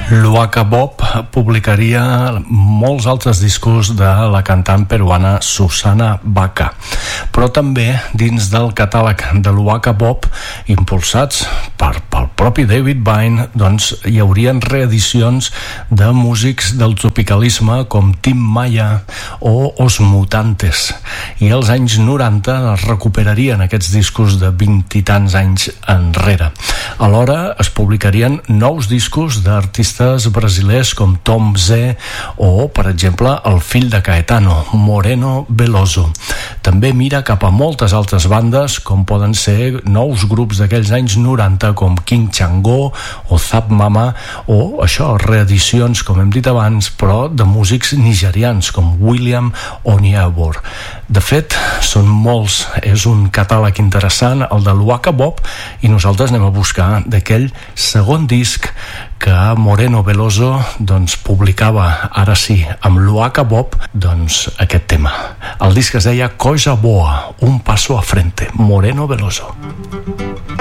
Luaka Bob publicaria molts altres discos de la cantant peruana Susana Baca, però també dins del catàleg de Luaka Bob, impulsats pel propi David Vine, doncs hi haurien reedicions de músics del tropicalisme com Tim Maya o Os Mutantes, i als anys 90 es recuperarien aquests discos de 20 i tants anys enrere. Alhora es publicarien nous discos d'artistes brasilers com Tom Z o, per exemple, el fill de Caetano, Moreno Veloso. També mira cap a moltes altres bandes, com poden ser nous grups d'aquells anys 90 com King Chango o Zap Mama, o això, reedicions, com hem dit abans, però de músics nigerians com William Onyeabor. De fet, són molts, és un catàleg interessant, el de Luaka Bob, i nosaltres anem a buscar d'aquell segon disc que Moreno Veloso doncs publicava, ara sí, amb Luaka Bob, doncs aquest tema. El disc es deia Coisa Boa, un paso a frente, Moreno Veloso.